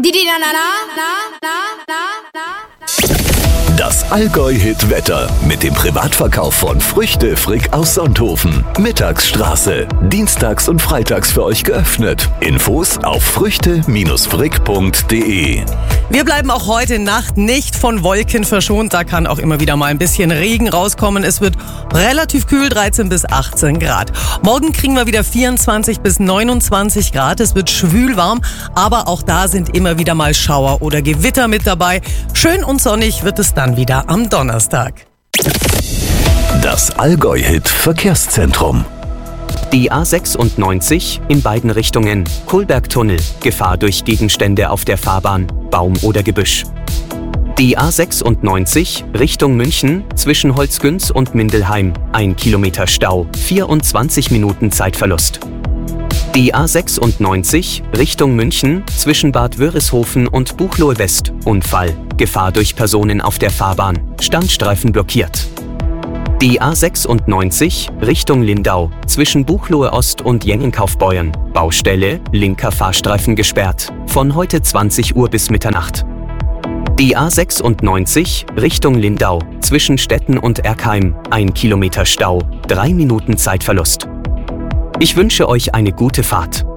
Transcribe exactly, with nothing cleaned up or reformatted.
Didi na na na na na na. Das Allgäu-Hit-Wetter mit dem Privatverkauf von Früchte Frick aus Sonthofen. Mittagsstraße. Dienstags und freitags für euch geöffnet. Infos auf früchte frick punkt de. Wir bleiben auch heute Nacht nicht von Wolken verschont. Da kann auch immer wieder mal ein bisschen Regen rauskommen. Es wird relativ kühl, dreizehn bis achtzehn Grad. Morgen kriegen wir wieder vierundzwanzig bis neunundzwanzig Grad. Es wird schwül warm, aber auch da sind immer wieder mal Schauer oder Gewitter mit dabei. Schön und sonnig wird es dann wieder am Donnerstag. Das Allgäu-Hit-Verkehrszentrum. Die A sechsundneunzig in beiden Richtungen. Kohlbergtunnel. Gefahr durch Gegenstände auf der Fahrbahn, Baum oder Gebüsch. Die A sechsundneunzig Richtung München zwischen Holzgünz und Mindelheim. Ein Kilometer Stau, vierundzwanzig Minuten Zeitverlust. Die A sechsundneunzig Richtung München zwischen Bad Wörishofen und Buchloe West. Unfall. Gefahr durch Personen auf der Fahrbahn. Standstreifen blockiert. Die A sechsundneunzig Richtung Lindau zwischen Buchloe Ost und Jengenkaufbeuern. Baustelle, linker Fahrstreifen gesperrt. Von heute zwanzig Uhr bis Mitternacht. Die A sechsundneunzig Richtung Lindau zwischen Stetten und Erkheim. Ein Kilometer Stau, drei Minuten Zeitverlust. Ich wünsche euch eine gute Fahrt.